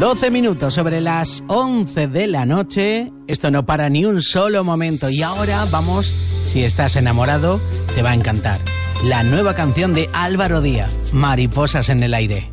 12 minutos sobre las 11 de la noche. Esto no para ni un solo momento. Y ahora vamos, si estás enamorado, te va a encantar. La nueva canción de Álvaro Díaz, Mariposas en el aire.